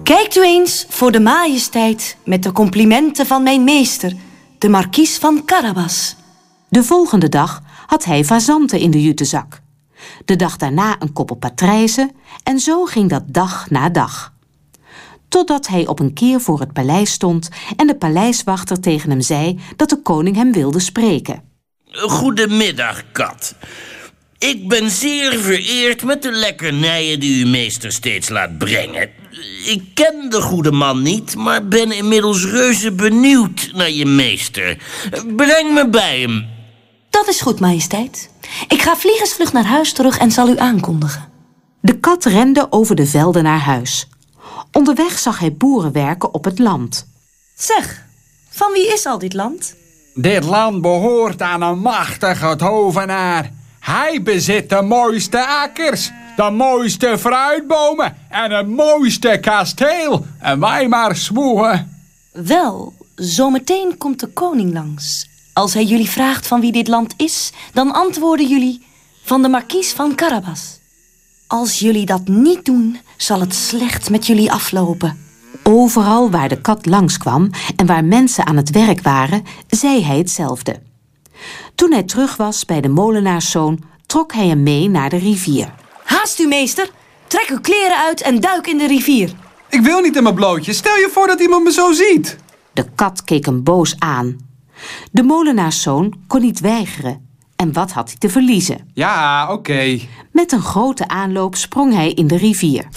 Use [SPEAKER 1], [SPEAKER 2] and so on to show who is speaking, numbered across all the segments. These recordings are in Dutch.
[SPEAKER 1] Kijkt u eens voor de majesteit met de complimenten van mijn meester, de markies van Carabas.
[SPEAKER 2] De volgende dag had hij fazanten in de jutezak. De dag daarna een koppel patrijzen en zo ging dat dag na dag. Totdat hij op een keer voor het paleis stond en de paleiswachter tegen hem zei dat de koning hem wilde spreken.
[SPEAKER 3] Goedemiddag, kat. Ik ben zeer vereerd met de lekkernijen die uw meester steeds laat brengen. Ik ken de goede man niet, maar ben inmiddels reuze benieuwd naar je meester. Breng me bij hem.
[SPEAKER 1] Dat is goed, majesteit. Ik ga vliegensvlug naar huis terug en zal u aankondigen.
[SPEAKER 2] De kat rende over de velden naar huis. Onderweg zag hij boeren werken op het land.
[SPEAKER 1] Zeg, van wie is al dit land?
[SPEAKER 4] Dit land behoort aan een machtige tovenaar. Hij bezit de mooiste akkers, de mooiste fruitbomen en het mooiste kasteel. En wij maar zwoegen.
[SPEAKER 1] Wel, zometeen komt de koning langs. Als hij jullie vraagt van wie dit land is, dan antwoorden jullie van de markies van Carabas. Als jullie dat niet doen, zal het slecht met jullie aflopen.
[SPEAKER 2] Overal waar de kat langskwam en waar mensen aan het werk waren, zei hij hetzelfde. Toen hij terug was bij de molenaarszoon, trok hij hem mee naar de rivier.
[SPEAKER 1] Haast u, meester. Trek uw kleren uit en duik in de rivier.
[SPEAKER 5] Ik wil niet in mijn blootje. Stel je voor dat iemand me zo ziet.
[SPEAKER 2] De kat keek hem boos aan. De molenaarszoon kon niet weigeren. En wat had hij te verliezen?
[SPEAKER 5] Ja, oké.
[SPEAKER 2] Met een grote aanloop sprong hij in de rivier.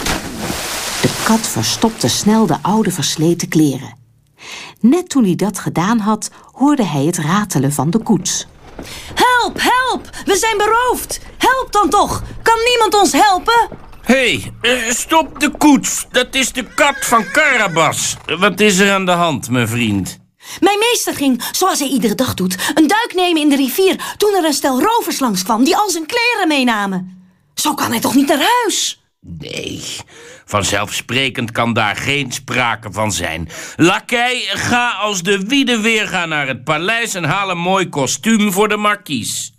[SPEAKER 2] De kat verstopte snel de oude versleten kleren. Net toen hij dat gedaan had, hoorde hij het ratelen van de koets.
[SPEAKER 1] Help, help! We zijn beroofd! Help dan toch! Kan niemand ons helpen?
[SPEAKER 3] Hé, stop de koets. Dat is de kat van Carabas. Wat is er aan de hand, mijn vriend?
[SPEAKER 1] Mijn meester ging, zoals hij iedere dag doet, een duik nemen in de rivier toen er een stel rovers langskwam die al zijn kleren meenamen. Zo kan hij toch niet naar huis?
[SPEAKER 3] Nee, vanzelfsprekend kan daar geen sprake van zijn. Lakij, ga als de wiede weer gaan naar het paleis en haal een mooi kostuum voor de markies.